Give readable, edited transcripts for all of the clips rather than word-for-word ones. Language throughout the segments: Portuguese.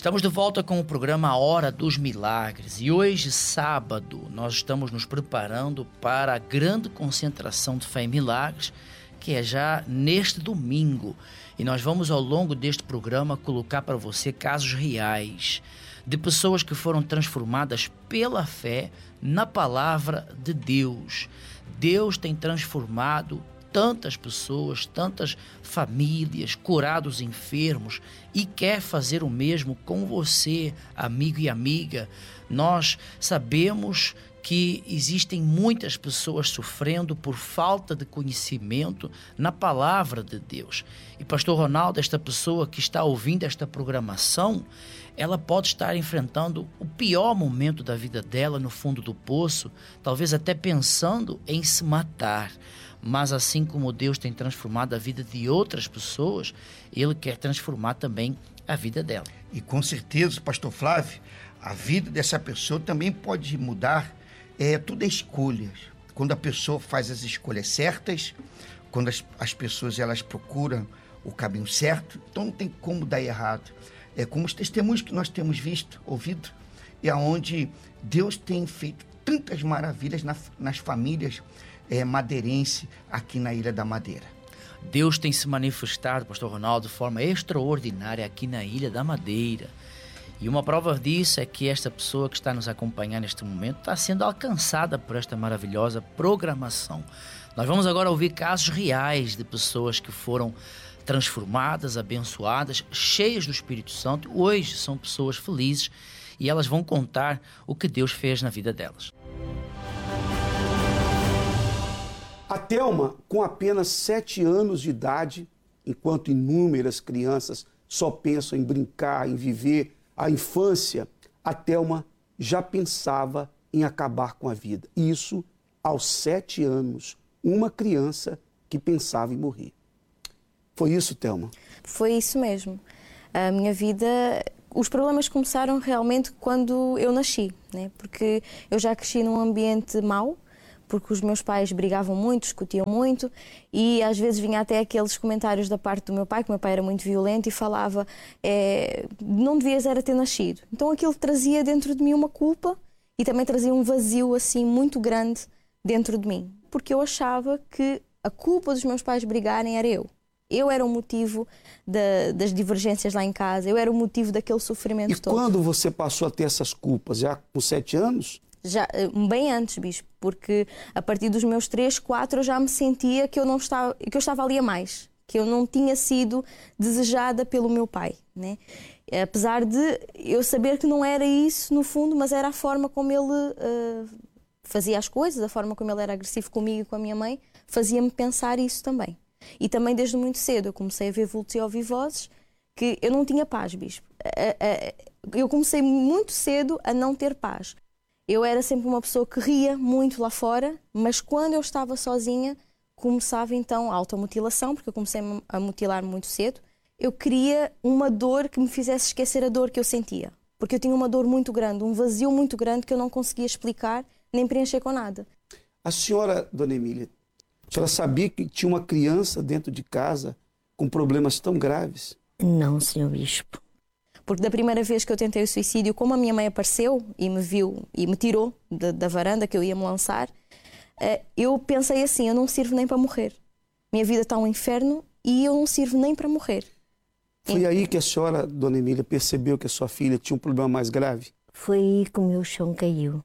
Estamos de volta com o programa A Hora dos Milagres e hoje, sábado, nós estamos nos preparando para a grande concentração de fé e milagres, que é já neste domingo. E nós vamos ao longo deste programa colocar para você casos reais de pessoas que foram transformadas pela fé na palavra de Deus. Deus tem transformado tantas pessoas, tantas famílias, curado os enfermos e quer fazer o mesmo com você, amigo e amiga. Nós sabemos que existem muitas pessoas sofrendo por falta de conhecimento na palavra de Deus. E Pastor Ronaldo, esta pessoa que está ouvindo esta programação, ela pode estar enfrentando o pior momento da vida dela no fundo do poço, talvez até pensando em se matar. Mas assim como Deus tem transformado a vida de outras pessoas, Ele quer transformar também a vida dela. E com certeza, Pastor Flávio, a vida dessa pessoa também pode mudar. Tudo é escolhas. Quando a pessoa faz as escolhas certas, quando as pessoas elas procuram o caminho certo, então não tem como dar errado. Como os testemunhos que nós temos visto, ouvido, onde Deus tem feito tantas maravilhas nas famílias madeirense aqui na Ilha da Madeira. Deus tem se manifestado, Pastor Ronaldo, de forma extraordinária aqui na Ilha da Madeira. E uma prova disso é que esta pessoa que está nos acompanhando neste momento está sendo alcançada por esta maravilhosa programação. Nós vamos agora ouvir casos reais de pessoas que foram transformadas, abençoadas, cheias do Espírito Santo. Hoje são pessoas felizes e elas vão contar o que Deus fez na vida delas. A Thelma, com apenas 7 anos de idade, enquanto inúmeras crianças só pensam em brincar, em viver a infância, a Thelma já pensava em acabar com a vida. Isso aos 7 anos, uma criança que pensava em morrer. Foi isso, Thelma? Foi isso mesmo. A minha vida, os problemas começaram realmente quando eu nasci, né? Porque eu já cresci num ambiente mau, porque os meus pais brigavam muito, discutiam muito e às vezes vinha até aqueles comentários da parte do meu pai, que o meu pai era muito violento e falava não devias era ter nascido. Então aquilo trazia dentro de mim uma culpa e também trazia um vazio assim muito grande dentro de mim, porque eu achava que a culpa dos meus pais brigarem era eu. Eu era o motivo das divergências lá em casa, eu era o motivo daquele sofrimento todo. E quando você passou a ter essas culpas? Já com 7 anos? Já, bem antes, bispo, porque a partir dos meus 3, 4 eu já me sentia que eu estava ali a mais, que eu não tinha sido desejada pelo meu pai, né? Apesar de eu saber que não era isso no fundo, mas era a forma como ele fazia as coisas, a forma como ele era agressivo comigo e com a minha mãe, fazia-me pensar isso também. E também desde muito cedo eu comecei a ver vultos e ouvir vozes que eu não tinha paz, bispo. Eu comecei muito cedo a não ter paz. Eu era sempre uma pessoa que ria muito lá fora, mas quando eu estava sozinha, começava então a automutilação, porque eu comecei a mutilar muito cedo. Eu queria uma dor que me fizesse esquecer a dor que eu sentia, porque eu tinha uma dor muito grande, um vazio muito grande que eu não conseguia explicar nem preencher com nada. A senhora, dona Emília, a senhora sabia que tinha uma criança dentro de casa com problemas tão graves? Não, senhor bispo. Porque da primeira vez que eu tentei o suicídio, como a minha mãe apareceu e me viu e me tirou da varanda que eu ia me lançar, eu pensei assim, eu não sirvo nem para morrer. Minha vida está um inferno e eu não sirvo nem para morrer. Foi aí que a senhora, dona Emília, percebeu que a sua filha tinha um problema mais grave? Foi aí que o meu chão caiu.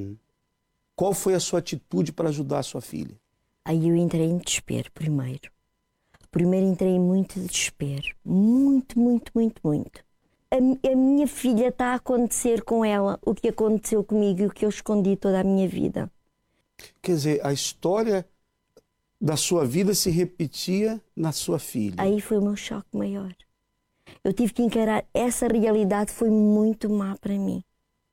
Qual foi a sua atitude para ajudar a sua filha? Aí eu entrei em desespero primeiro. Primeiro entrei em muito desespero. Muito, muito, muito, muito. A minha filha está a acontecer com ela o que aconteceu comigo e o que eu escondi toda a minha vida. Quer dizer, a história da sua vida se repetia na sua filha. Aí foi o meu choque maior. Eu tive que encarar essa realidade, foi muito má para mim.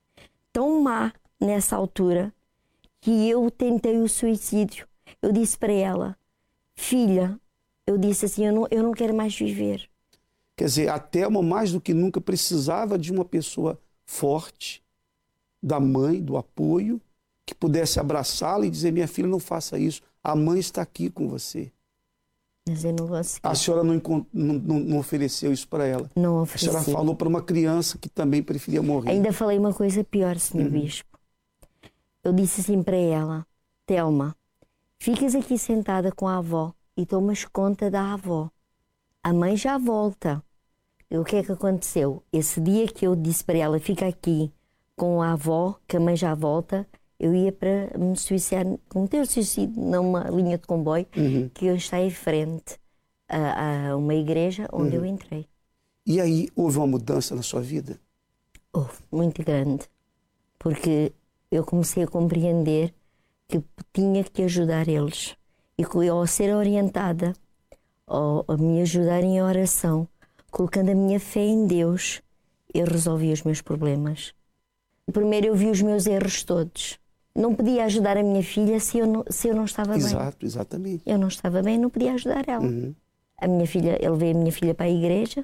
Tão má nessa altura que eu tentei o suicídio. Eu disse para ela, filha, eu disse assim, eu não quero mais viver. Quer dizer, a Thelma mais do que nunca precisava de uma pessoa forte, da mãe, do apoio, que pudesse abraçá-la e dizer, minha filha, não faça isso, a mãe está aqui com você. Mas eu não consegui. A senhora não ofereceu isso para ela? Não A ofereci. senhora falou para uma criança que também preferia morrer. Ainda falei uma coisa pior, Sr. Bispo. Eu disse assim para ela: Telma, ficas aqui sentada com a avó e tomas conta da avó. A mãe já volta. E o que é que aconteceu? Esse dia que eu disse para ela: fica aqui com a avó, que a mãe já volta, eu ia para me suicidar, cometer o suicídio numa linha de comboio que hoje está em frente a uma igreja onde eu entrei. E aí houve uma mudança na sua vida? Houve, muito grande. Porque eu comecei a compreender que tinha que ajudar eles. E ao ser orientada, a me ajudar em oração, colocando a minha fé em Deus, eu resolvi os meus problemas. Primeiro eu vi os meus erros todos. Não podia ajudar a minha filha se eu não estava bem. Exato, exatamente. Eu não estava bem, não podia ajudar ela. A minha filha, ele veio a minha filha para a igreja,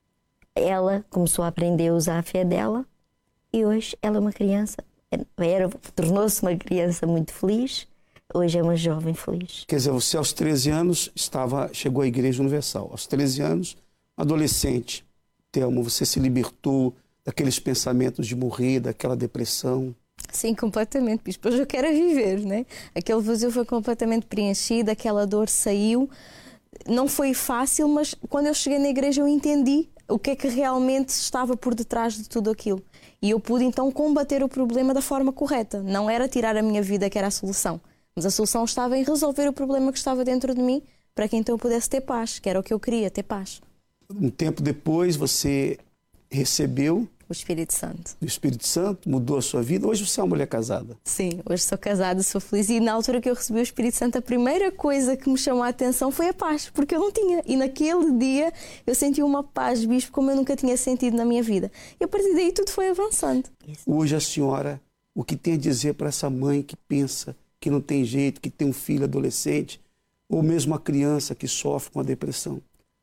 ela começou a aprender a usar a fé dela e hoje ela é uma criança, tornou-se uma criança muito feliz, hoje é uma jovem feliz. Quer dizer, você aos 13 anos chegou à Igreja Universal. Aos 13 anos, adolescente, Telma, você se libertou daqueles pensamentos de morrer, daquela depressão? Sim, completamente, bispo. Hoje eu quero viver, né? Aquele vazio foi completamente preenchido, aquela dor saiu. Não foi fácil, mas quando eu cheguei na igreja eu entendi o que é que realmente estava por detrás de tudo aquilo. E eu pude então combater o problema da forma correta. Não era tirar a minha vida que era a solução, mas a solução estava em resolver o problema que estava dentro de mim para que então eu pudesse ter paz, que era o que eu queria, ter paz. Um tempo depois você recebeu O Espírito Santo. o Espírito Santo, mudou a sua vida. Hoje você é uma mulher casada. Sim, hoje sou casada, sou feliz e na altura que eu recebi o Espírito Santo a primeira coisa que me chamou a atenção foi a paz, porque eu não tinha. E naquele dia eu senti uma paz, bispo, como eu nunca tinha sentido na minha vida. E a partir daí tudo foi avançando. Hoje a senhora, o que tem a dizer para essa mãe que pensa que não tem jeito, que tem um filho adolescente, ou mesmo uma criança que sofre com a depressão?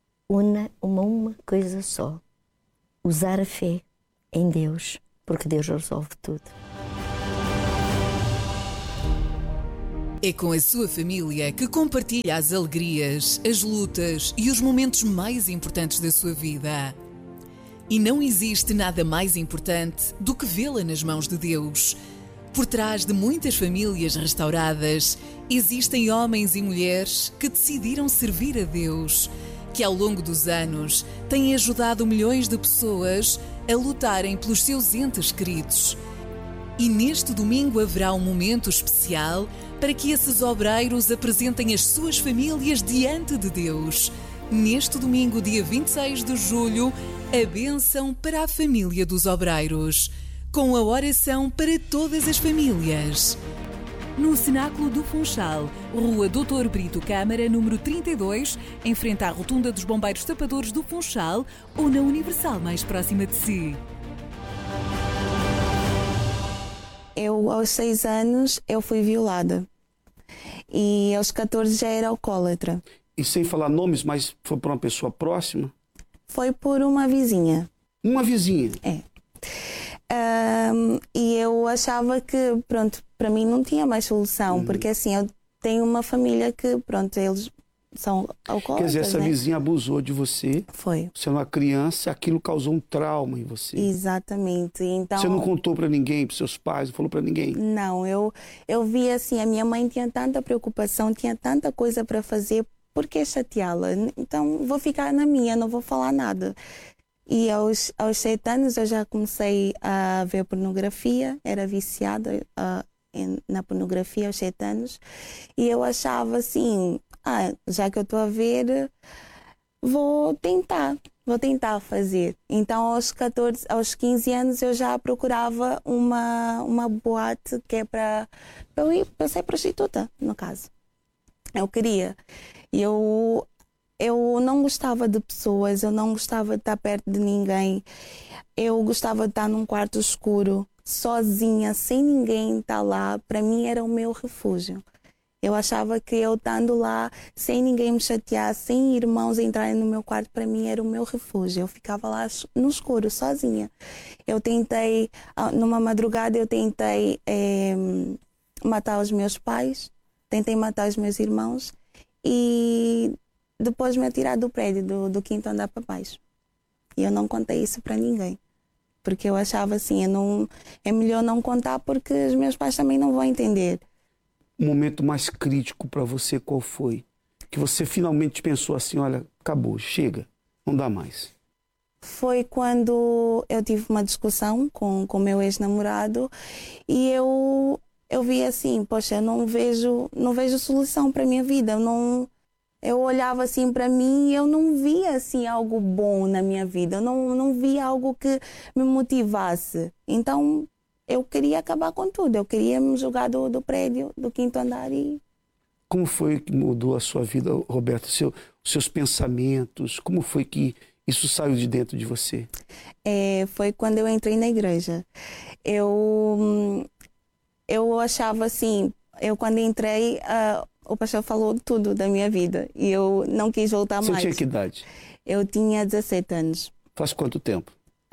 Uma coisa só: usar a fé em Deus, porque Deus resolve tudo. É com a sua família que compartilha as alegrias, as lutas e os momentos mais importantes da sua vida. E não existe nada mais importante do que vê-la nas mãos de Deus. Por trás de muitas famílias restauradas, existem homens e mulheres que decidiram servir a Deus, que ao longo dos anos têm ajudado milhões de pessoas a lutarem pelos seus entes queridos. E neste domingo haverá um momento especial para que esses obreiros apresentem as suas famílias diante de Deus. Neste domingo, dia 26 de julho, a bênção para a família dos obreiros, com a oração para todas as famílias. No Cenáculo do Funchal, Rua Doutor Brito Câmara, número 32, em frente à Rotunda dos Bombeiros Tapadores do Funchal, ou na Universal mais próxima de si. Eu, aos 6 anos, eu fui violada. E aos 14 já era alcoólatra. E sem falar nomes, mas foi por uma pessoa próxima? Foi por uma vizinha. Uma vizinha? É. E eu achava que, pronto, para mim não tinha mais solução, porque assim, eu tenho uma família que, pronto, eles são alcoólatras. Quer dizer, essa né? vizinha abusou de você. Foi. Você era uma criança, aquilo causou um trauma em você. Exatamente. Então, Você não contou para ninguém, para seus pais, não falou para ninguém? não, eu vi assim, a minha mãe tinha tanta preocupação, tinha tanta coisa para fazer, por que chateá-la? Então vou ficar na minha, não vou falar nada. E aos 7 anos eu já comecei a ver pornografia, era viciada na pornografia aos 7 anos. E eu achava assim, já que eu estou a ver, vou tentar fazer. Então aos 15 anos eu já procurava uma boate que é para eu ser prostituta, no caso. Eu queria. Eu não gostava de pessoas, eu não gostava de estar perto de ninguém. Eu gostava de estar num quarto escuro, sozinha, sem ninguém estar lá. Para mim era o meu refúgio. Eu achava que eu estando lá, sem ninguém me chatear, sem irmãos entrarem no meu quarto, para mim era o meu refúgio. Eu ficava lá no escuro, sozinha. Eu tentei, numa madrugada, eu tentei matar os meus pais, tentei matar os meus irmãos. E depois me atirar do prédio, do quinto andar para baixo. E eu não contei isso para ninguém. Porque eu achava assim, é melhor não contar porque os meus pais também não vão entender. O momento mais crítico para você qual foi? Que você finalmente pensou assim, olha, acabou, chega, não dá mais. Foi quando eu tive uma discussão com o meu ex-namorado e eu vi assim, poxa, eu não vejo solução para a minha vida. Eu olhava assim para mim e eu não via assim algo bom na minha vida. Eu não via algo que me motivasse. Então eu queria acabar com tudo. Eu queria me jogar do prédio, do quinto andar e... Como foi que mudou a sua vida, Roberta? Os seus pensamentos, como foi que isso saiu de dentro de você? Foi quando eu entrei na igreja. Eu achava assim, quando entrei, o pastor falou tudo da minha vida e eu não quis voltar mais. Você tinha que idade? Eu tinha 17 anos. Faz quanto tempo?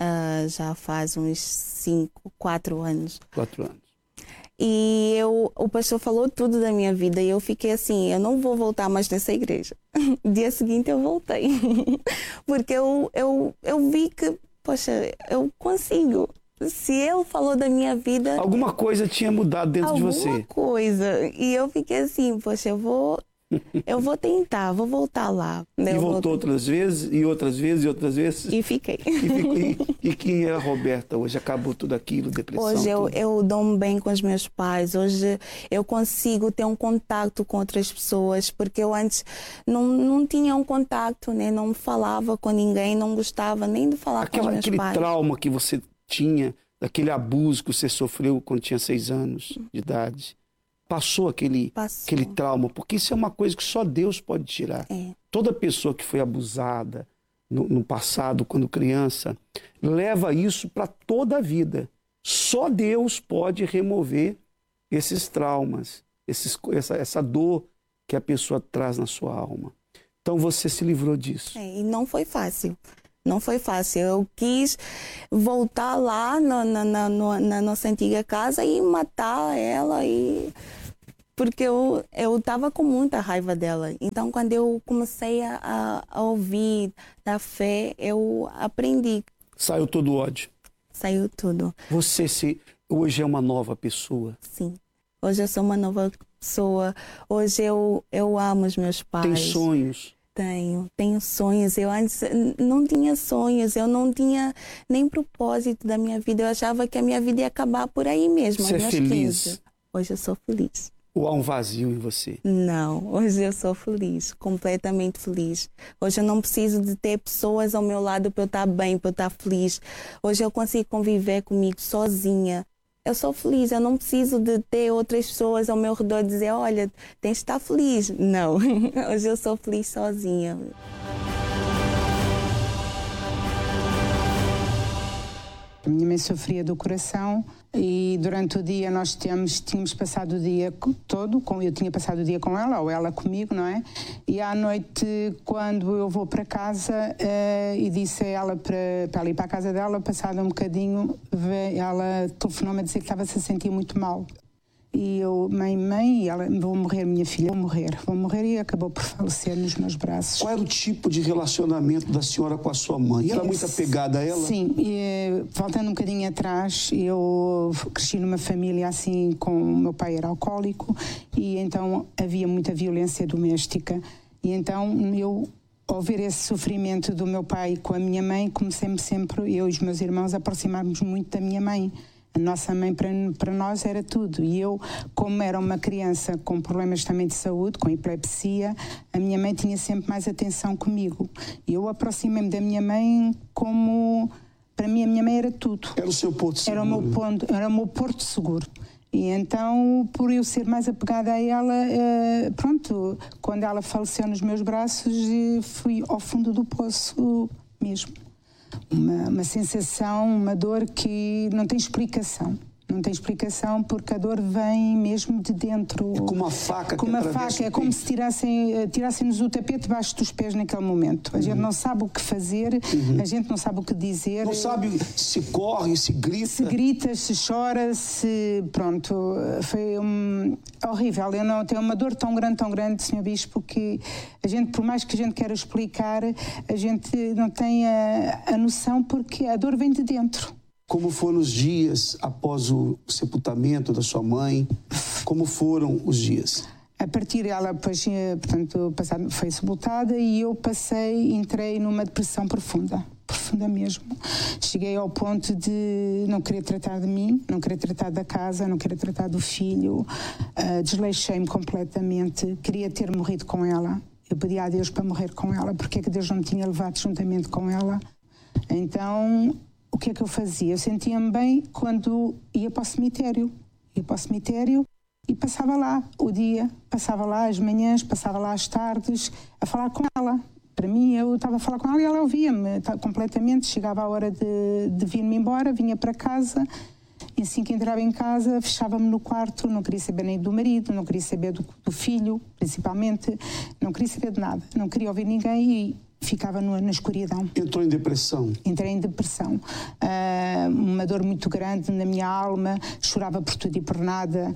Já faz uns 4 anos. 4 anos. E o pastor falou tudo da minha vida e eu fiquei assim, eu não vou voltar mais nessa igreja. Dia seguinte eu voltei, porque eu vi que, poxa, eu consigo. Se ele falou da minha vida... Alguma coisa tinha mudado dentro de você. Alguma coisa. E eu fiquei assim, poxa, eu vou tentar, vou voltar lá. E voltou outras vezes, e outras vezes, e outras vezes. E fiquei. E quem é a Roberta hoje? Acabou tudo aquilo, depressão? Hoje eu dou-me bem com os meus pais. Hoje eu consigo ter um contato com outras pessoas, porque eu antes não tinha um contato, né? Não falava com ninguém, não gostava nem de falar com os meus pais. Aquele trauma que você tinha, daquele abuso que você sofreu quando tinha 6 anos de idade. Passou aquele trauma, porque isso é uma coisa que só Deus pode tirar. Toda pessoa que foi abusada no passado, quando criança, leva isso para toda a vida. Só Deus pode remover esses traumas, essa dor que a pessoa traz na sua alma. Então você se livrou disso. E não foi fácil. Não foi fácil. Eu quis voltar lá na nossa antiga casa e matar ela, porque eu estava com muita raiva dela. Então, quando eu comecei a ouvir da fé, eu aprendi. Saiu todo o ódio? Saiu tudo. Você hoje é uma nova pessoa? Sim. Hoje eu sou uma nova pessoa. Hoje eu amo os meus pais. Tem sonhos? Tenho sonhos. Eu antes não tinha sonhos, eu não tinha nem propósito da minha vida. Eu achava que a minha vida ia acabar por aí mesmo. Você é feliz? 15. Hoje eu sou feliz. Ou há um vazio em você? Não, hoje eu sou feliz, completamente feliz. Hoje eu não preciso de ter pessoas ao meu lado para eu estar bem, para eu estar feliz. Hoje eu consigo conviver comigo sozinha. Eu sou feliz, eu não preciso de ter outras pessoas ao meu redor dizer, olha, tens de estar feliz. Não, hoje eu sou feliz sozinha. A minha mãe sofria do coração e durante o dia nós tínhamos passado o dia todo, eu tinha passado o dia com ela, ou ela comigo, não é? E à noite, quando eu vou para casa e disse a ela para ela ir para a casa dela, passado um bocadinho, ela telefonou-me a dizer que estava-se a sentir muito mal. E eu, mãe, ela, vou morrer, minha filha, vou morrer, e acabou por falecer nos meus braços. Qual era o tipo de relacionamento da senhora com a sua mãe? Era muito apegada a ela? Sim, voltando um bocadinho atrás, eu cresci numa família assim, com o meu pai era alcoólico, e então havia muita violência doméstica, e então eu, ao ver esse sofrimento do meu pai com a minha mãe, comecei-me sempre, eu e os meus irmãos, a aproximarmos muito da minha mãe. A nossa mãe para nós era tudo. E eu, como era uma criança com problemas também de saúde, com epilepsia, a minha mãe tinha sempre mais atenção comigo. E eu aproximei-me da minha mãe como... Para mim, a minha mãe era tudo. Era o seu porto seguro? Era o meu porto seguro. E então, por eu ser mais apegada a ela, pronto, quando ela faleceu nos meus braços, fui ao fundo do poço mesmo. Uma sensação, uma dor que não tem explicação. Não tem explicação, porque a dor vem mesmo de dentro. É como uma faca que atravessa o peito. É como se tirassem-nos o tapete debaixo dos pés naquele momento. A gente não sabe o que fazer, a gente não sabe o que dizer. Não sabe se corre, se grita. Se grita, se chora, se... Pronto, foi horrível. Eu não tenho uma dor tão grande, Sr. Bispo, que a gente, por mais que a gente queira explicar, a gente não tem a noção, porque a dor vem de dentro. Como foram os dias após o sepultamento da sua mãe? Como foram os dias? A partir dela, depois, portanto, foi sepultada e eu entrei numa depressão profunda mesmo. Cheguei ao ponto de não querer tratar de mim, não querer tratar da casa, não querer tratar do filho. Desleixei-me completamente, queria ter morrido com ela. Eu pedi a Deus para morrer com ela, porque é que Deus não me tinha levado juntamente com ela. Então, o que é que eu fazia? Eu sentia-me bem quando ia para o cemitério. Ia para o cemitério e passava lá o dia, passava lá as manhãs, passava lá as tardes, a falar com ela. Para mim, eu estava a falar com ela e ela ouvia-me completamente. Chegava a hora de vir-me embora, vinha para casa, e assim que entrava em casa, fechava-me no quarto, não queria saber nem do marido, não queria saber do filho, principalmente, não queria saber de nada, não queria ouvir ninguém e ficava na escuridão. Entrou em depressão? Entrei em depressão. Uma dor muito grande na minha alma, chorava por tudo e por nada,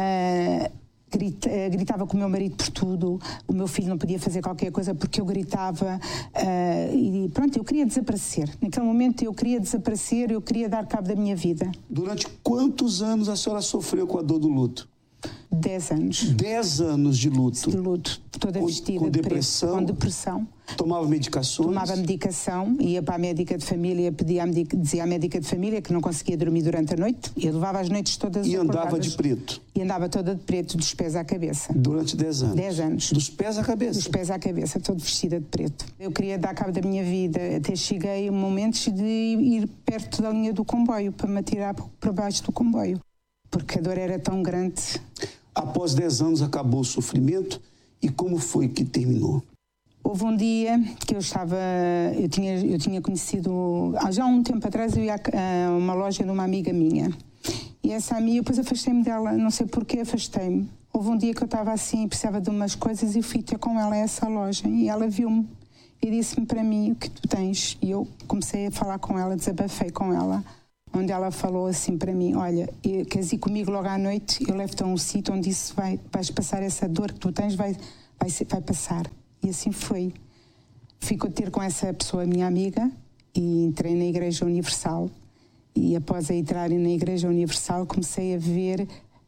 gritava com o meu marido por tudo, o meu filho não podia fazer qualquer coisa porque eu gritava, e pronto, eu queria desaparecer. Naquele momento eu queria desaparecer, eu queria dar cabo da minha vida. Durante quantos anos a senhora sofreu com a dor do luto? 10 anos. 10 anos de luto? De luto, toda vestida com de depressão? preto, com depressão. Tomava medicações? Tomava medicação, ia para a médica de família, dizia à médica de família que não conseguia dormir durante a noite. Eu levava as noites todas acordadas. E andava acordadas. de preto? E andava toda de preto, dos pés à cabeça. Durante 10 anos? 10 anos. Dos pés à cabeça? Dos pés à cabeça, toda vestida de preto. Eu queria dar cabo da minha vida, até cheguei a momentos de ir perto da linha do comboio, para me atirar para baixo do comboio, porque a dor era tão grande. Após 10 anos acabou o sofrimento e como foi que terminou? Houve um dia que eu tinha conhecido, já há um tempo atrás, eu ia a uma loja de uma amiga minha. E essa amiga, depois afastei-me dela, não sei porquê, afastei-me. Houve um dia que eu estava assim, precisava de umas coisas e fui ter com ela a essa loja. E ela viu-me e disse-me para mim, o que tu tens? E eu comecei a falar com ela, desabafei com ela. Onde ela falou assim para mim, olha, queres ir comigo logo à noite? Eu levo-te a um sítio onde isso vais passar essa dor que tu tens, vai passar. E assim foi. Fui ter com essa pessoa, minha amiga, e entrei na Igreja Universal. E após entrar na Igreja Universal, comecei a ver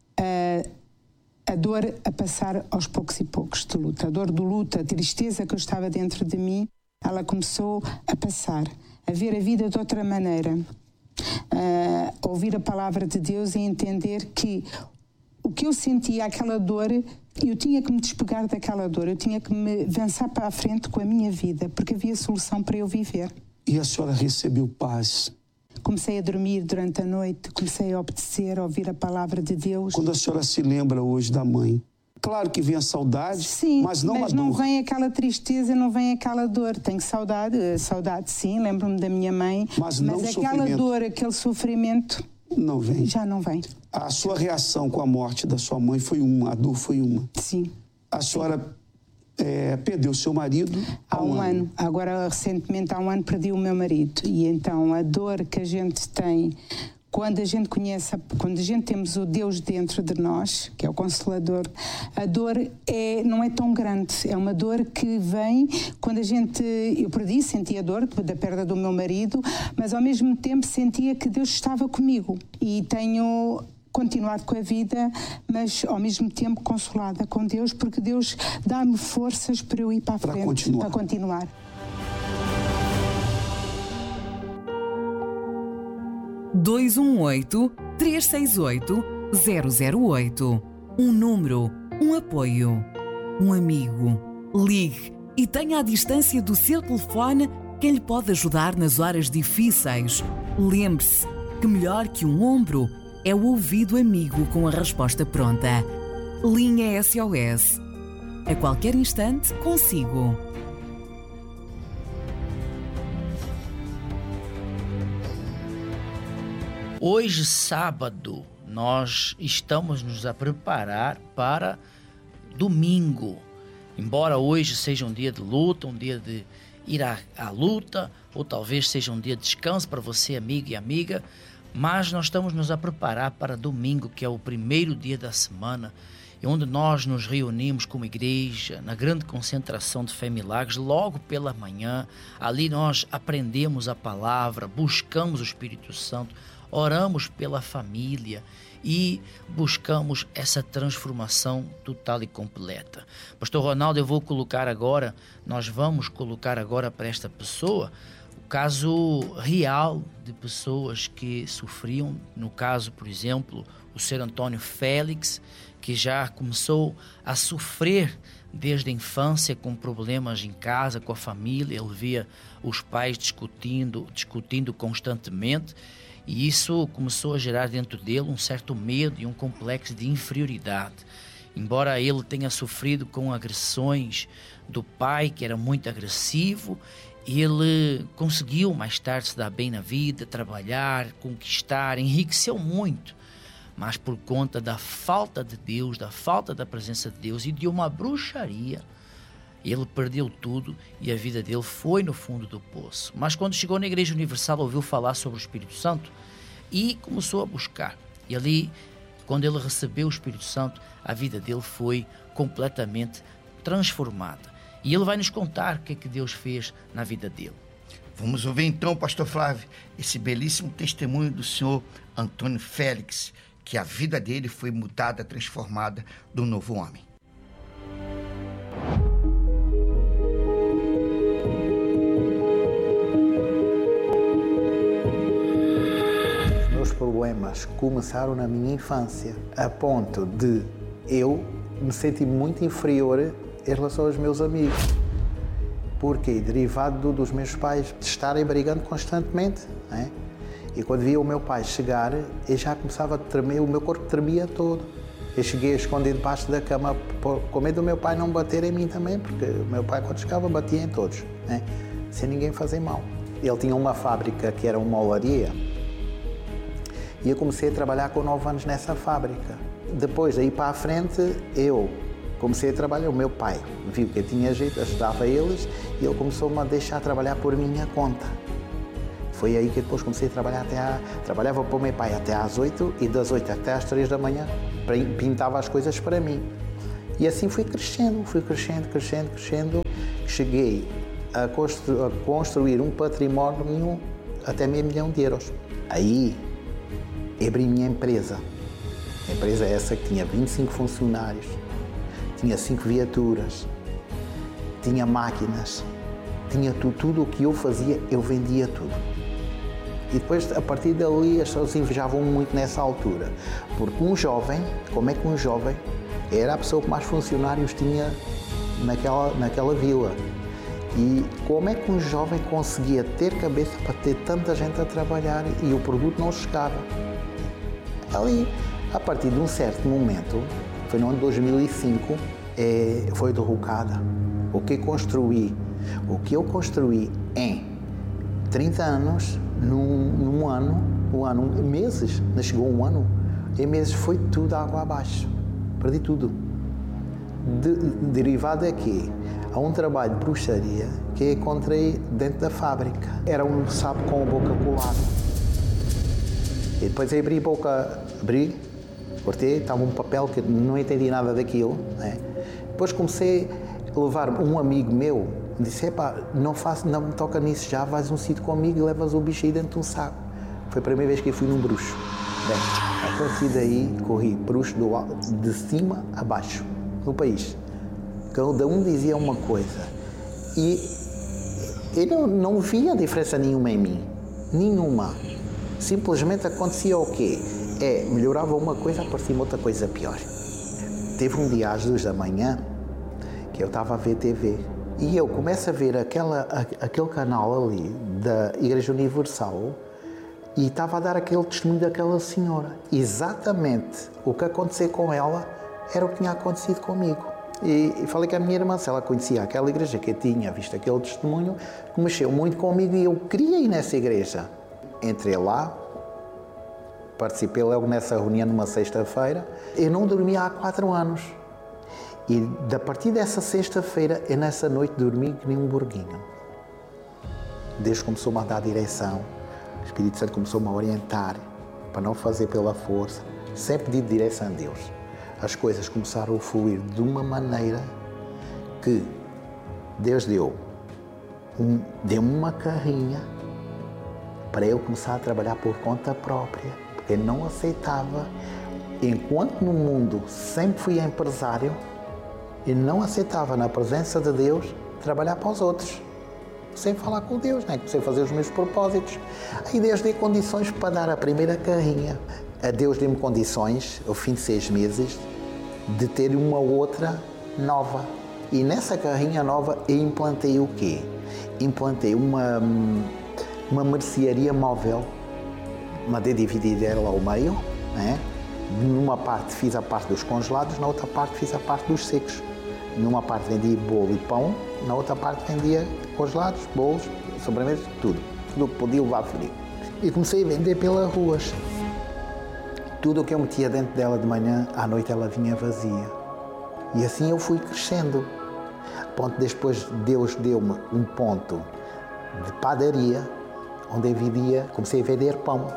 a dor a passar aos poucos e poucos de luta. A dor do luto, a tristeza que eu estava dentro de mim, ela começou a passar, a ver a vida de outra maneira. Ouvir a palavra de Deus e entender que o que eu sentia, aquela dor, eu tinha que me despegar daquela dor, eu tinha que me avançar para a frente com a minha vida, porque havia solução para eu viver. E a senhora recebeu paz? Comecei a dormir durante a noite, comecei a obedecer, a ouvir a palavra de Deus. Quando a senhora se lembra hoje da mãe, claro que vem a saudade, sim, mas não a dor. Mas não vem aquela tristeza, não vem aquela dor. Tenho saudade sim, lembro-me da minha mãe. Mas não aquela sofrimento. Dor, aquele sofrimento... Não vem. Já não vem. A sua reação com a morte da sua mãe foi uma, a dor foi uma. Sim. A senhora perdeu seu marido há um ano. Agora, recentemente, há um ano, perdi o meu marido. E então, a dor que a gente tem... Quando a gente temos o Deus dentro de nós, que é o Consolador, a dor não é tão grande. É uma dor que vem quando eu sentia a dor da perda do meu marido, mas ao mesmo tempo sentia que Deus estava comigo. E tenho continuado com a vida, mas ao mesmo tempo consolada com Deus, porque Deus dá-me forças para eu ir para a frente, para continuar. (218-368-008) Um número, um apoio, um amigo. Ligue e tenha à distância do seu telefone quem lhe pode ajudar nas horas difíceis. Lembre-se que melhor que um ombro é o ouvido amigo com a resposta pronta. Linha SOS. A qualquer instante, consigo. Hoje, sábado, nós estamos nos a preparar para domingo. Embora hoje seja um dia de luta, um dia de ir à luta, ou talvez seja um dia de descanso para você, amigo e amiga, mas nós estamos nos a preparar para domingo, que é o primeiro dia da semana, onde nós nos reunimos como igreja, na grande concentração de Fé e Milagres, logo pela manhã. Ali nós aprendemos a palavra, buscamos o Espírito Santo, oramos pela família e buscamos essa transformação total e completa. Pastor Ronaldo, nós vamos colocar agora para esta pessoa o caso real de pessoas que sofriam, no caso, por exemplo, o Sr. Antônio Félix, que já começou a sofrer desde a infância com problemas em casa, com a família. Ele via os pais discutindo constantemente, e isso começou a gerar dentro dele um certo medo e um complexo de inferioridade. Embora ele tenha sofrido com agressões do pai, que era muito agressivo, ele conseguiu mais tarde se dar bem na vida, trabalhar, conquistar, enriqueceu muito. Mas por conta da falta de Deus, da falta da presença de Deus e de uma bruxaria, ele perdeu tudo e a vida dele foi no fundo do poço. Mas quando chegou na Igreja Universal, ouviu falar sobre o Espírito Santo e começou a buscar. E ali, quando ele recebeu o Espírito Santo, a vida dele foi completamente transformada. E ele vai nos contar o que é que Deus fez na vida dele. Vamos ouvir então, pastor Flávio, esse belíssimo testemunho do senhor Antônio Félix, que a vida dele foi mudada, transformada do novo homem. Os meus problemas começaram na minha infância, a ponto de eu me sentir muito inferior em relação aos meus amigos. Porque derivado dos meus pais estarem brigando constantemente, não é? E quando via o meu pai chegar, eu já começava a tremer, o meu corpo tremia todo. Eu cheguei a esconder debaixo da cama, com medo do meu pai não bater em mim também, porque o meu pai, quando chegava, batia em todos, né? Sem ninguém fazer mal. Ele tinha uma fábrica que era uma olaria, e eu comecei a trabalhar com 9 anos nessa fábrica. Depois, daí para a frente, eu comecei a trabalhar. O meu pai viu que eu tinha jeito, ajudava eles, e ele começou-me a deixar trabalhar por minha conta. Foi aí que depois comecei a trabalhar trabalhava para o meu pai até às 8 e das 8 até às 3 da manhã, pintava as coisas para mim. E assim fui crescendo. Cheguei a construir um património até meio milhão de euros. Aí abri minha empresa. A empresa essa que tinha 25 funcionários, tinha 5 viaturas, tinha máquinas, tinha tudo o que eu fazia, eu vendia tudo. E depois, a partir dali, as pessoas invejavam muito nessa altura. Porque um jovem, como é que um jovem era a pessoa que mais funcionários tinha naquela vila? E como é que um jovem conseguia ter cabeça para ter tanta gente a trabalhar e o produto não chegava? Ali, a partir de um certo momento, foi no ano de 2005, foi derrocada. O que eu construí em 30 anos, num ano, meses, não chegou um ano, em meses foi tudo água abaixo. Perdi tudo. Derivado aqui, há um trabalho de bruxaria que encontrei dentro da fábrica. Era um sapo com a boca colada. E depois cortei, estava um papel que não entendi nada daquilo, né? Depois comecei a levar um amigo meu, disse, não me toca nisso já, vais a um sítio comigo e levas o bicho aí dentro de um saco. Foi a primeira vez que eu fui num bruxo. Bem, a partir daí corri bruxo de cima a baixo, no país. Cada um dizia uma coisa. E eu não via diferença nenhuma em mim. Nenhuma. Simplesmente acontecia o quê? Melhorava uma coisa, aparecia outra coisa pior. Teve um dia às 2 da manhã que eu estava a ver TV e eu começo a ver aquele canal ali da Igreja Universal e estava a dar aquele testemunho daquela senhora. Exatamente o que aconteceu com ela era o que tinha acontecido comigo. E falei com a minha irmã, se ela conhecia aquela igreja que eu tinha visto aquele testemunho, mexeu muito comigo e eu queria ir nessa igreja. Entrei lá, participei logo nessa reunião numa sexta-feira. Eu não dormia há 4 anos. E a partir dessa sexta-feira, eu nessa noite dormi que nem um burguinho. Deus começou-me a dar direção. O Espírito Santo começou-me a orientar para não fazer pela força. Sempre pedi direção a Deus. As coisas começaram a fluir de uma maneira que Deus deu-me uma carrinha para eu começar a trabalhar por conta própria, porque eu não aceitava, enquanto no mundo sempre fui empresário, eu não aceitava na presença de Deus trabalhar para os outros, sem falar com Deus, né? Sem fazer os meus propósitos. Aí Deus deu condições para dar a primeira carrinha. A Deus deu-me condições, ao fim de 6 meses, de ter uma outra nova. E nessa carrinha nova eu implantei o quê? Implantei uma mercearia móvel, mandei dividir ela ao meio, né? Numa parte fiz a parte dos congelados, na outra parte fiz a parte dos secos. Numa parte vendia bolo e pão, na outra parte vendia congelados, bolos, sobremesas, tudo que podia levar frio. E comecei a vender pelas ruas. Tudo o que eu metia dentro dela de manhã, à noite ela vinha vazia. E assim eu fui crescendo. Ponto depois Deus deu-me um ponto de padaria, onde eu vendia, comecei a vender pão.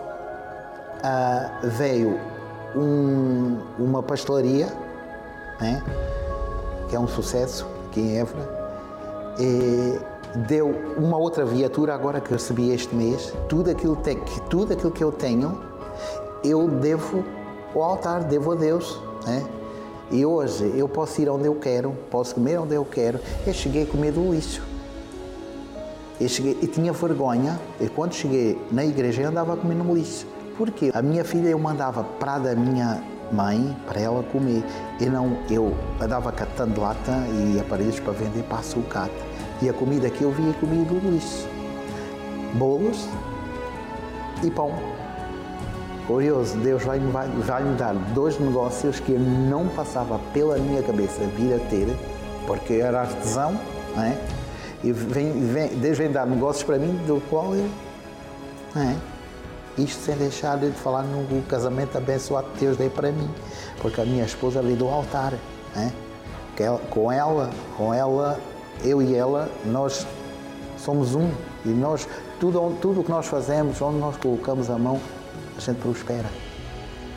Veio uma pastelaria, né, que é um sucesso aqui em Évora, e deu uma outra viatura agora que recebi este mês. Tudo aquilo que eu tenho, eu devo ao altar, devo a Deus, né? E hoje eu posso ir onde eu quero, posso comer onde eu quero. Eu cheguei a comer do lixo. Eu cheguei e tinha vergonha, e quando cheguei na igreja eu andava a comer no lixo. Porquê? A minha filha eu mandava para a da minha mãe para ela comer. Eu andava catando lata e aparelhos para vender para a sucata. E a comida que eu via comia do lixo. Bolos e pão. Curioso, Deus vai me dar 2 negócios que eu não passava pela minha cabeça vir a ter, porque eu era artesão, não é? E Deus vem dar negócios para mim, do qual eu... Não é? Isto sem deixar de falar no casamento abençoado que Deus deu para mim, porque a minha esposa veio do altar, não é? Com ela, eu e ela, nós somos um, e nós, tudo o que nós fazemos, onde nós colocamos a mão, a gente prospera.